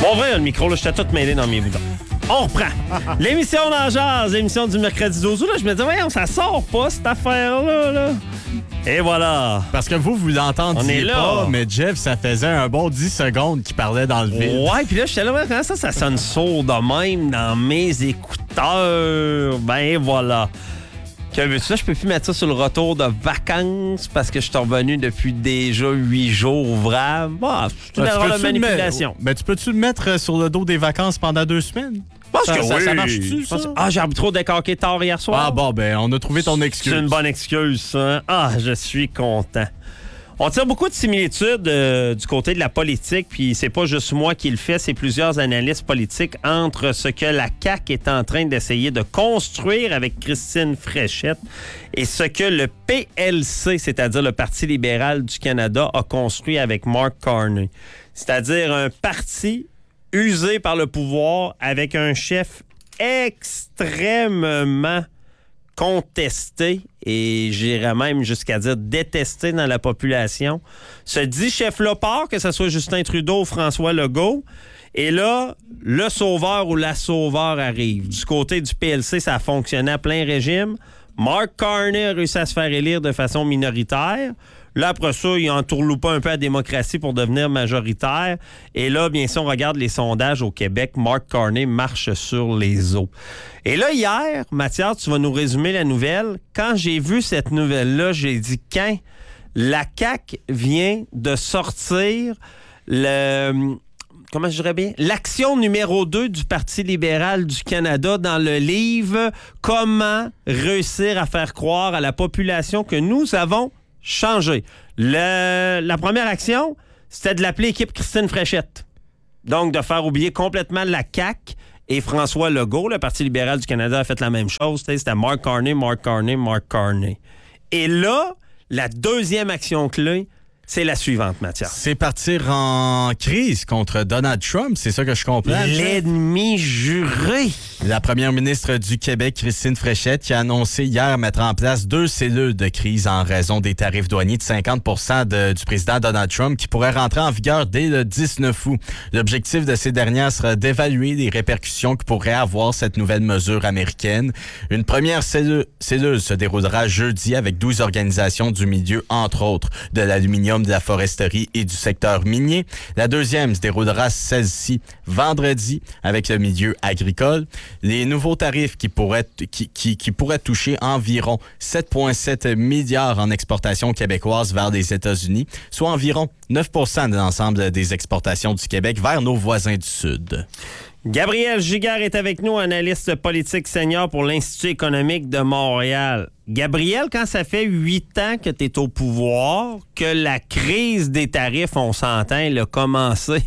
Bon, vrai, le micro, là, j'étais tout mêlé dans mes boutons. On reprend. L'émission d'En Jazz, l'émission du mercredi 12 août. Là, je me disais, voyons, ça sort pas, cette affaire-là. Là. Et voilà. Parce que vous l'entendiez pas, mais Jeff, ça faisait un bon 10 secondes qu'il parlait dans le vide. Ouais, puis là, j'étais là, comment ça sonne sourd de même dans mes écouteurs? Ben voilà. Que veux-tu, là, je peux plus mettre ça sur le retour de vacances parce que je suis revenu depuis déjà 8 jours ouvrables. Bah, c'est une erreur de manipulation. Mais tu peux-tu le mettre sur le dos des vacances pendant 2 semaines? Je pense que oui. Ça marche-tu, ça? J'ai trop décaqué tard hier soir. Ah bon, ben on a trouvé ton excuse. C'est une bonne excuse, ça. Ah, je suis content. On tire beaucoup de similitudes du côté de la politique, puis c'est pas juste moi qui le fais, c'est plusieurs analystes politiques entre ce que la CAQ est en train d'essayer de construire avec Christine Fréchette et ce que le PLC, c'est-à-dire le Parti libéral du Canada, a construit avec Mark Carney. C'est-à-dire un parti usé par le pouvoir avec un chef extrêmement contesté et j'irais même jusqu'à dire détesté dans la population. Ce dit chef-là part, que ce soit Justin Trudeau ou François Legault, et là, le sauveur ou la sauveur arrive. Du côté du PLC, ça a fonctionné à plein régime. Mark Carney a réussi à se faire élire de façon minoritaire. Là, après ça, il entourloupe un peu la démocratie pour devenir majoritaire. Et là, bien sûr, on regarde les sondages au Québec. Mark Carney marche sur les eaux. Et là, hier, Mathias, tu vas nous résumer la nouvelle. Quand j'ai vu cette nouvelle-là, j'ai dit quand la CAQ vient de sortir comment je dirais bien? L'action numéro 2 du Parti libéral du Canada dans le livre « Comment réussir à faire croire à la population que nous avons changé ». La première action, c'était de l'appeler équipe Christine Fréchette. Donc, de faire oublier complètement la CAQ et François Legault. Le Parti libéral du Canada a fait la même chose. C'était Mark Carney, Mark Carney, Mark Carney. Et là, la deuxième action clé, c'est la suivante, Mathias. C'est partir en crise contre Donald Trump, c'est ça que je comprends. L'ennemi juré. La première ministre du Québec, Christine Fréchette, qui a annoncé hier mettre en place 2 cellules de crise en raison des tarifs douaniers de 50 % du président Donald Trump qui pourraient rentrer en vigueur dès le 19 août. L'objectif de ces dernières sera d'évaluer les répercussions que pourrait avoir cette nouvelle mesure américaine. Une première cellule se déroulera jeudi avec 12 organisations du milieu, entre autres de l'aluminium, de la foresterie et du secteur minier. La deuxième se déroulera celle-ci vendredi avec le milieu agricole. Les nouveaux tarifs qui pourraient toucher environ 7,7 milliards en exportations québécoises vers les États-Unis, soit environ 9 % de l'ensemble des exportations du Québec vers nos voisins du Sud. Gabriel Giguère est avec nous, analyste politique senior pour l'Institut économique de Montréal. Gabriel, quand ça fait 8 ans que tu es au pouvoir, que la crise des tarifs, on s'entend, elle a commencé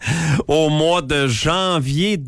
au mois de janvier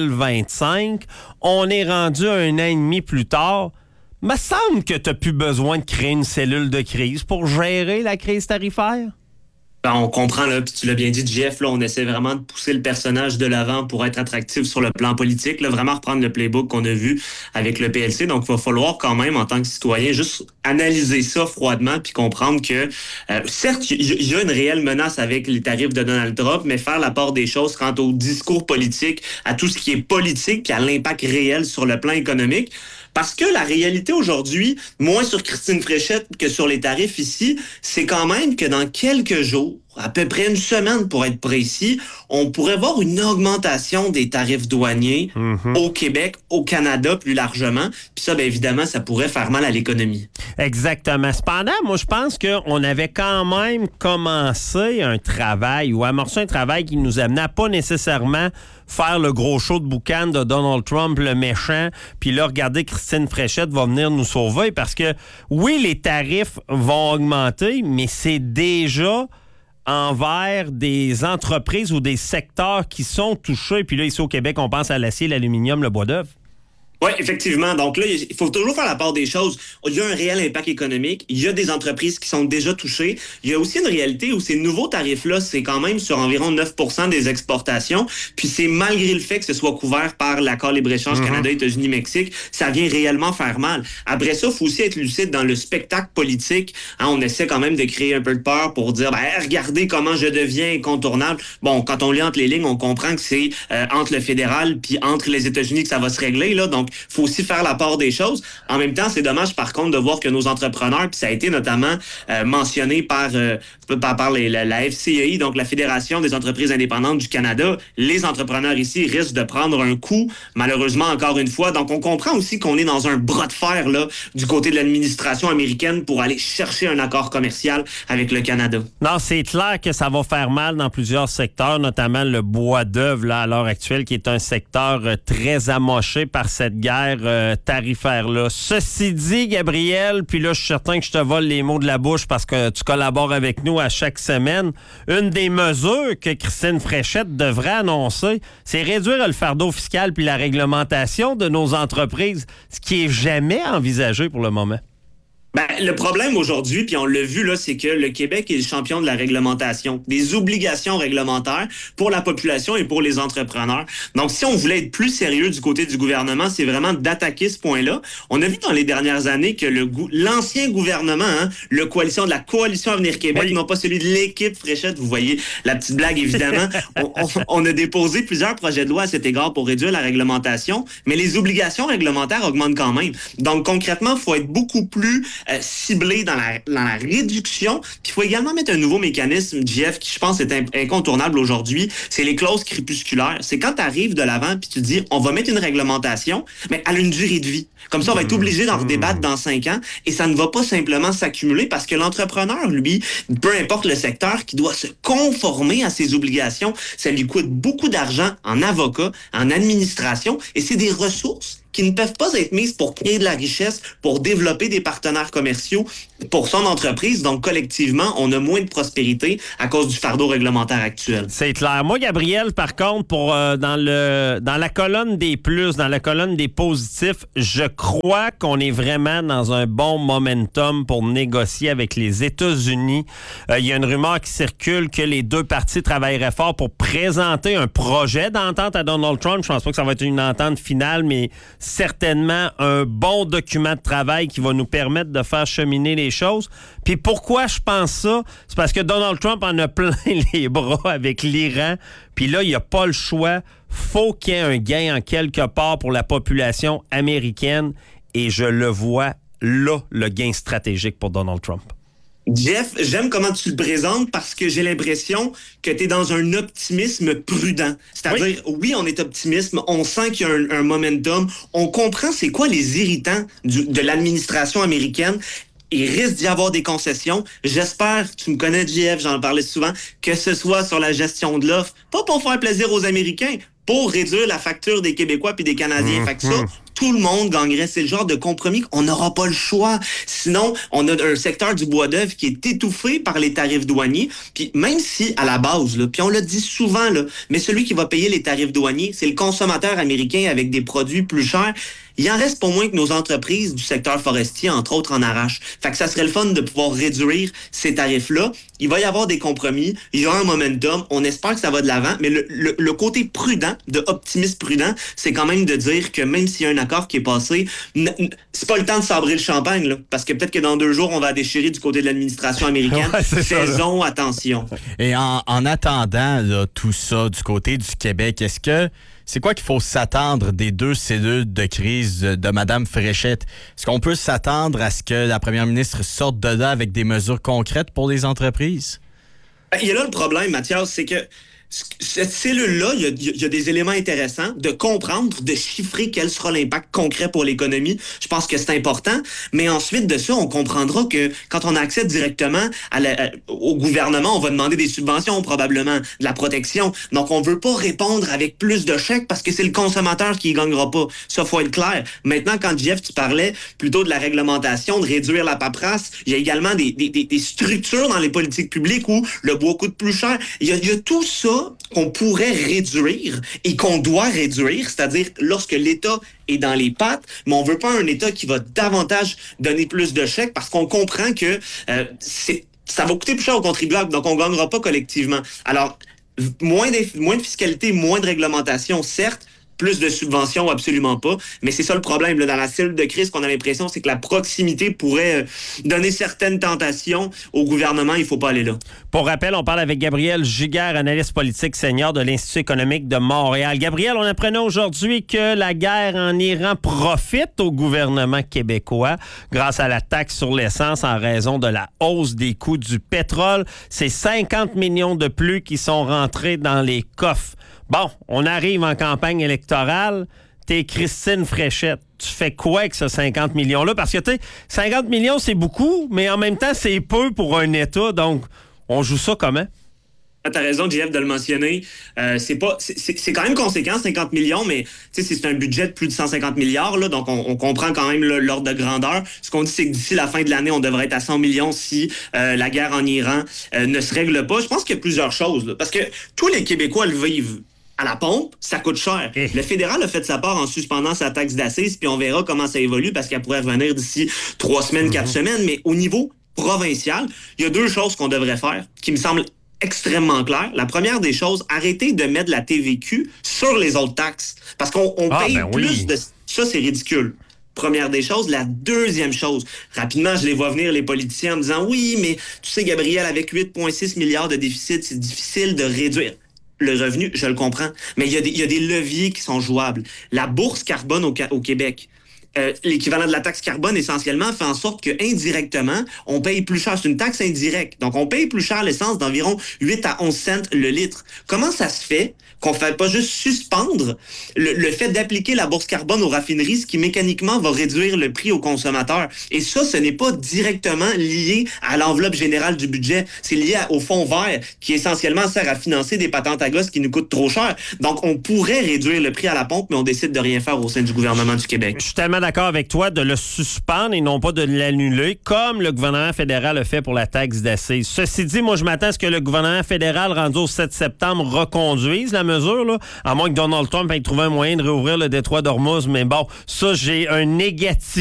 2025, on est rendu 1 an et demi plus tard. Me semble que tu n'as plus besoin de créer une cellule de crise pour gérer la crise tarifaire. Ben, on comprend, là, puis tu l'as bien dit, Jeff, là, on essaie vraiment de pousser le personnage de l'avant pour être attractif sur le plan politique, là, vraiment reprendre le playbook qu'on a vu avec le PLC. Donc, il va falloir quand même, en tant que citoyen, juste analyser ça froidement puis comprendre que, certes, il y a une réelle menace avec les tarifs de Donald Trump, mais faire la part des choses quant au discours politique, à tout ce qui est politique puis à l'impact réel sur le plan économique. Parce que la réalité aujourd'hui, moins sur Christine Fréchette que sur les tarifs ici, c'est quand même que dans quelques jours, à peu près une semaine pour être précis, on pourrait voir une augmentation des tarifs douaniers au Québec, au Canada plus largement. Puis ça, bien évidemment, ça pourrait faire mal à l'économie. Exactement. Cependant, moi, je pense qu'on avait quand même commencé un travail ou amorcé un travail qui nous amenait à pas nécessairement faire le gros show de boucan de Donald Trump, le méchant, puis là, regardez, Christine Fréchette va venir nous sauver parce que, oui, les tarifs vont augmenter, mais c'est déjà envers des entreprises ou des secteurs qui sont touchés. Puis là, ici au Québec, on pense à l'acier, l'aluminium, le bois d'œuvre. Oui, effectivement. Donc là, il faut toujours faire la part des choses. Il y a un réel impact économique. Il y a des entreprises qui sont déjà touchées. Il y a aussi une réalité où ces nouveaux tarifs-là, c'est quand même sur environ 9% des exportations. Puis c'est malgré le fait que ce soit couvert par l'accord libre-échange Canada, États-Unis, Mexique, ça vient réellement faire mal. Après ça, il faut aussi être lucide dans le spectacle politique. Hein, on essaie quand même de créer un peu de peur pour dire, regardez comment je deviens incontournable. Bon, quand on lit entre les lignes, on comprend que c'est entre le fédéral puis entre les États-Unis que ça va se régler, là. Donc, il faut aussi faire la part des choses. En même temps, c'est dommage, par contre, de voir que nos entrepreneurs, puis ça a été notamment mentionné par la FCEI, donc la Fédération des entreprises indépendantes du Canada, les entrepreneurs ici risquent de prendre un coup, malheureusement, encore une fois. Donc, on comprend aussi qu'on est dans un bras de fer là, du côté de l'administration américaine pour aller chercher un accord commercial avec le Canada. Non, c'est clair que ça va faire mal dans plusieurs secteurs, notamment le bois d'œuvre là, à l'heure actuelle, qui est un secteur très amoché par cette guerre tarifaire-là. Ceci dit, Gabriel, puis là, je suis certain que je te vole les mots de la bouche parce que tu collabores avec nous à chaque semaine. Une des mesures que Christine Fréchette devrait annoncer, c'est réduire le fardeau fiscal puis la réglementation de nos entreprises, ce qui est jamais envisagé pour le moment. Le problème aujourd'hui, puis on l'a vu, là, c'est que le Québec est le champion de la réglementation, des obligations réglementaires pour la population et pour les entrepreneurs. Donc, si on voulait être plus sérieux du côté du gouvernement, c'est vraiment d'attaquer ce point-là. On a vu dans les dernières années que l'ancien gouvernement, la Coalition Avenir Québec, oui, non pas celui de l'équipe Fréchette, vous voyez la petite blague, évidemment, on a déposé plusieurs projets de loi à cet égard pour réduire la réglementation, mais les obligations réglementaires augmentent quand même. Donc, concrètement, il faut être beaucoup plus ciblé dans la réduction. Puis il faut également mettre un nouveau mécanisme, Jeff, qui je pense est incontournable aujourd'hui, c'est les clauses crépusculaires. C'est quand tu arrives de l'avant puis tu dis, on va mettre une réglementation, mais elle a une durée de vie. Comme ça, on va être obligé d'en redébattre dans 5 ans et ça ne va pas simplement s'accumuler parce que l'entrepreneur, lui, peu importe le secteur, qui doit se conformer à ses obligations, ça lui coûte beaucoup d'argent en avocat, en administration et c'est des ressources qui ne peuvent pas être mises pour créer de la richesse, pour développer des partenaires commerciaux pour son entreprise. Donc, collectivement, on a moins de prospérité à cause du fardeau réglementaire actuel. C'est clair. Moi, Gabriel, par contre, dans la colonne des plus, dans la colonne des positifs, je crois qu'on est vraiment dans un bon momentum pour négocier avec les États-Unis. Il y a une rumeur qui circule que les deux parties travailleraient fort pour présenter un projet d'entente à Donald Trump. Je pense pas que ça va être une entente finale, mais certainement un bon document de travail qui va nous permettre de faire cheminer les choses. Puis pourquoi je pense ça? C'est parce que Donald Trump en a plein les bras avec l'Iran. Puis là, il n'y a pas le choix. Faut qu'il y ait un gain en quelque part pour la population américaine. Et je le vois là, le gain stratégique pour Donald Trump. Jeff, j'aime comment tu le présentes parce que j'ai l'impression que tu es dans un optimisme prudent. C'est-à-dire, oui, on est optimiste, on sent qu'il y a un momentum, on comprend c'est quoi les irritants de l'administration américaine. Il risque d'y avoir des concessions. J'espère, tu me connais, JF, j'en parlais souvent, que ce soit sur la gestion de l'offre, pas pour faire plaisir aux Américains, pour réduire la facture des Québécois puis des Canadiens. Fait que ça, tout le monde gagnerait. C'est le genre de compromis qu'on n'aura pas le choix. Sinon, on a un secteur du bois d'œuvre qui est étouffé par les tarifs douaniers. Puis même si, à la base, là, puis on le dit souvent, là, mais celui qui va payer les tarifs douaniers, c'est le consommateur américain avec des produits plus chers. Il en reste pas moins que nos entreprises du secteur forestier, entre autres, en arrachent. Fait que ça serait le fun de pouvoir réduire ces tarifs-là. Il va y avoir des compromis. Il y aura un momentum. On espère que ça va de l'avant. Mais le côté prudent, de optimisme prudent, c'est quand même de dire que même s'il y a un accord qui est passé, c'est pas le temps de sabrer le champagne, là. Parce que peut-être que dans 2 jours, on va déchirer du côté de l'administration américaine. Faisons attention. Et en attendant là, tout ça du côté du Québec, c'est quoi qu'il faut s'attendre des 2 cellules de crise de Mme Fréchette? Est-ce qu'on peut s'attendre à ce que la première ministre sorte de là avec des mesures concrètes pour les entreprises? Il y a là le problème, Mathias, c'est que cette cellule-là, il y a des éléments intéressants de comprendre, de chiffrer quel sera l'impact concret pour l'économie. Je pense que c'est important. Mais ensuite de ça, on comprendra que quand on accède directement au gouvernement, on va demander des subventions, probablement, de la protection. Donc, on veut pas répondre avec plus de chèques parce que c'est le consommateur qui y gagnera pas. Ça, faut être clair. Maintenant, quand Jeff, tu parlais plutôt de la réglementation, de réduire la paperasse, il y a également des structures dans les politiques publiques où le bois coûte plus cher. Il y a tout ça qu'on pourrait réduire et qu'on doit réduire, c'est-à-dire lorsque l'État est dans les pattes, mais on veut pas un État qui va davantage donner plus de chèques parce qu'on comprend que ça va coûter plus cher aux contribuables, donc on gagnera pas collectivement. Alors, moins de fiscalité, moins de réglementation, certes, plus de subventions, absolument pas. Mais c'est ça le problème. Là, dans la cellule de crise, qu'on a l'impression, c'est que la proximité pourrait donner certaines tentations au gouvernement. Il faut pas aller là. Pour rappel, on parle avec Gabriel Giguère, analyste politique senior de l'Institut économique de Montréal. Gabriel, on apprenait aujourd'hui que la guerre en Iran profite au gouvernement québécois grâce à la taxe sur l'essence en raison de la hausse des coûts du pétrole. C'est 50 millions de plus qui sont rentrés dans les coffres. Bon, on arrive en campagne électorale, t'es Christine Fréchette. Tu fais quoi avec ce 50 millions-là? Parce que, tu sais, 50 millions, c'est beaucoup, mais en même temps, c'est peu pour un État. Donc, on joue ça comment? T'as raison, JF, de le mentionner. C'est quand même conséquent, 50 millions, mais c'est un budget de plus de 150 milliards, là, donc on comprend quand même l'ordre de grandeur. Ce qu'on dit, c'est que d'ici la fin de l'année, on devrait être à 100 millions si la guerre en Iran ne se règle pas. Je pense qu'il y a plusieurs choses, là, parce que tous les Québécois le vivent. À la pompe, ça coûte cher. Le fédéral a fait de sa part en suspendant sa taxe d'assises, puis on verra comment ça évolue parce qu'elle pourrait revenir d'ici 3 semaines, 4 semaines. Mais au niveau provincial, il y a 2 choses qu'on devrait faire qui me semblent extrêmement claires. La première des choses, arrêter de mettre la TVQ sur les autres taxes. Parce qu'on paye plus de... Ça, c'est ridicule. Première des choses. La deuxième chose, rapidement, je les vois venir, les politiciens, en me disant « Oui, mais tu sais, Gabriel, avec 8,6 milliards de déficit, c'est difficile de réduire. » Le revenu, je le comprends, mais il y a des leviers qui sont jouables. La bourse carbone au Québec, l'équivalent de la taxe carbone essentiellement fait en sorte que indirectement, on paye plus cher. C'est une taxe indirecte. Donc, on paye plus cher l'essence d'environ 8 à 11 cents le litre. Comment ça se fait qu'on ne fait pas juste suspendre le fait d'appliquer la bourse carbone aux raffineries, ce qui mécaniquement va réduire le prix aux consommateurs? Et ça, ce n'est pas directement lié à l'enveloppe générale du budget. C'est lié au fonds vert qui essentiellement sert à financer des patentes à gosse qui nous coûtent trop cher. Donc, on pourrait réduire le prix à la pompe, mais on décide de rien faire au sein du gouvernement du Québec. Je suis tellement d'accord avec toi de le suspendre et non pas de l'annuler, comme le gouvernement fédéral a fait pour la taxe d'assises. Ceci dit, moi, je m'attends à ce que le gouvernement fédéral, rendu au 7 septembre, reconduise la mesure, là, à moins que Donald Trump ait trouvé un moyen de réouvrir le détroit d'Ormuz. Mais bon, ça, j'ai un négatif